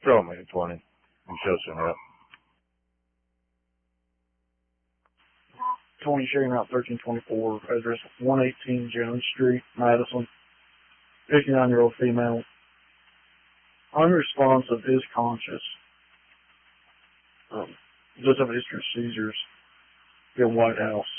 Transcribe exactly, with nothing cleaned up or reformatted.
Throw me a twenty and show some help. Tony Shane Route thirteen twenty-four, address one eighteen Jones Street, Madison. fifty-nine-year-old female. Unresponsive, is conscious. Um, does have a history of seizures. The White House.